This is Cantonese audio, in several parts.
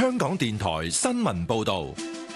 香港電台新聞報道。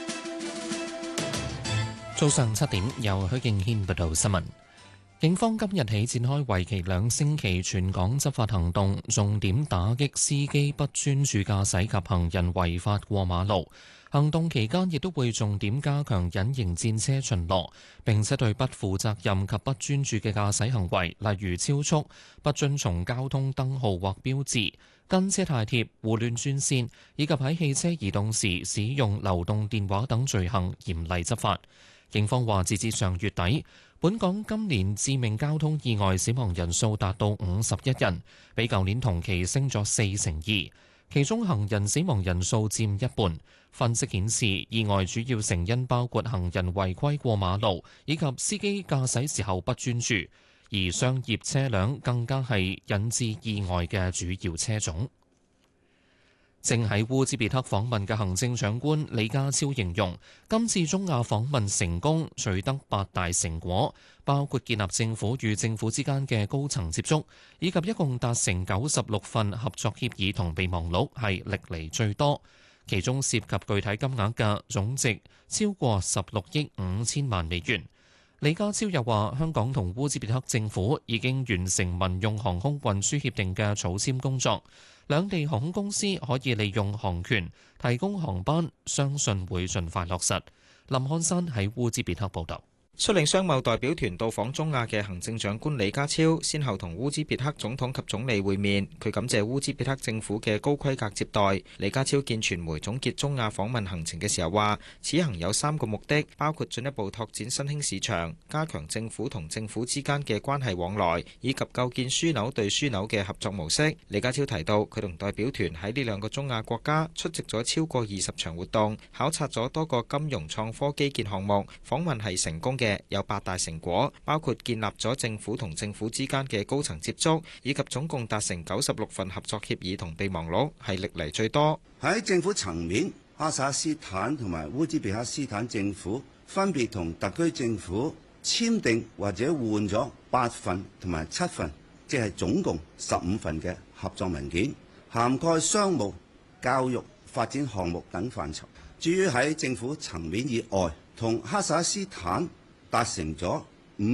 早上7點，由許敬軒報道新聞。警方今日起展開為期2星期全港執法行動，重點打擊司機不專注駕駛及行人違法過馬路。行動期間亦都會重點加強隱形戰車巡邏，並且對不負責任及不專注嘅駕駛行為，例如超速、不遵從交通燈號或標誌、跟車太貼、胡亂轉線，以及喺汽車移動時使用流動電話等罪行嚴厲執法。警方話，截至上月底，本港今年致命交通意外死亡人數達到51人，比舊年同期升咗42%，其中行人死亡人數佔一半。分析顯示，意外主要成因包括行人違規過馬路，以及司機駕駛時候不專注，而商業車輛更加係引致意外嘅主要車種。正喺烏茲別克訪問嘅行政長官李家超形容，今次中亞訪問成功，取得8大成果，包括建立政府與政府之間嘅高層接觸，以及一共達成96份合作協議同備忘錄，係歷嚟最多。其中涉及具體金額嘅總值超過16億5千萬美元。李家超又話，香港同烏茲別克政府已經完成民用航空運輸協定嘅草簽工作，兩地航空公司可以利用航權提供航班，相信會盡快落實。林漢山喺烏茲別克報導。 率領商貿代表團到訪中亞嘅行政長官李家超，先後同烏茲別克總統及總理會面。佢感謝烏茲別克政府嘅高規格接待。李家超見傳媒總結中亞訪問行程嘅時候話，此行有3個目的，包括進一步拓展新興市場、加強政府同政府之間嘅關係往來，以及構建樞紐對樞紐嘅合作模式。李家超提到，佢同代表團喺呢2個中亞國家出席咗超過20場活動，考察咗多個金融創科基建項目。訪問係成功嘅，有8大成果，包括建立咗政府同政府之間嘅高層接觸，以及總共達成96份合作協議同備忘錄，係歷嚟最多。 喺政府層面，哈薩克斯坦同埋烏茲別克斯坦政府分別同特區政府簽訂或者換咗8份同埋7份，即係總共15份嘅合作文件，涵蓋商務、教育、發展項目等範疇。至於喺政府層面以外，同哈薩克斯坦達成咗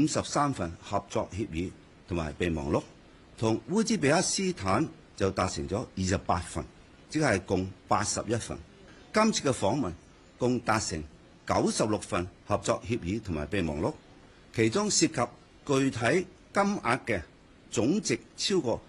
53份合作協議同埋備忘錄，同烏茲別克斯坦就達成咗28份，即係共81份。今次嘅訪問共達成96份合作協議同埋備忘錄，其中涉及具體金額嘅總值超過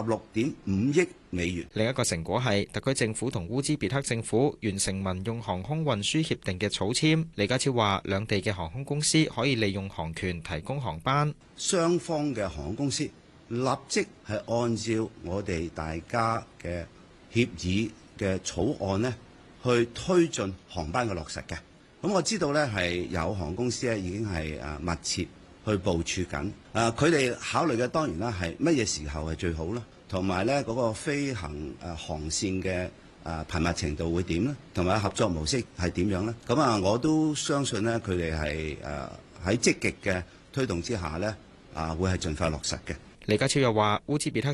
16.5億美元。 另一個成果係特區政府同烏茲別克政府完成民用航空運輸協定嘅草簽。李家超話，兩地嘅航空公司可以利用航權提供航班。 雙方嘅航空公司立即係按照我哋大家嘅協議嘅草案呢，去推進航班嘅落實嘅。咁我知道呢係有航空公司咧已經係密切去部署緊，佢哋考慮嘅當然啦係乜嘢時候係最好啦，同埋咧嗰個飛行航線嘅頻密程度會點咧，同埋合作模式係點樣咧？咁我都相信咧佢哋係喺積極嘅推動之下咧會係盡快落實嘅。 李家超又話，烏茲別克